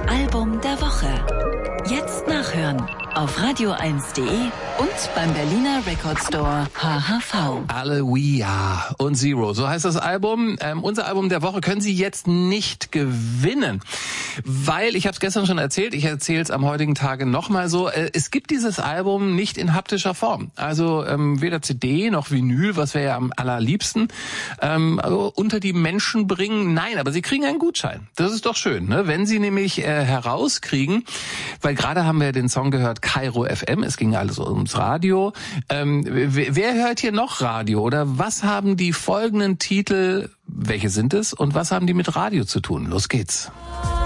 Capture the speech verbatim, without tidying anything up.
Album der Woche. Jetzt nachhören auf radio eins punkt de und beim Berliner Record Store H H V. Alleluia und Zero, so heißt das Album. Ähm, unser Album der Woche können Sie jetzt nicht gewinnen, weil, ich habe es gestern schon erzählt, ich erzähle es am heutigen Tage nochmal so, äh, es gibt dieses Album nicht in haptischer Form. Also ähm, weder C D noch Vinyl, was wir ja am allerliebsten ähm, also unter die Menschen bringen. Nein, aber Sie kriegen einen Gutschein. Das ist doch schön, ne? Wenn Sie nämlich äh, herauskriegen, weil gerade haben wir den Song gehört, Kairo F M, es ging alles ums Radio. Ähm, wer, wer hört hier noch Radio? Oder was haben die folgenden Titel, welche sind es und was haben die mit Radio zu tun? Los geht's.